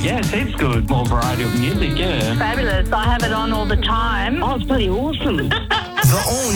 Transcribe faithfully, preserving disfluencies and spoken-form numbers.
Yeah, it's heaps good. More variety of music, yeah. Fabulous. I have it on all the time. Oh, it's bloody awesome. The all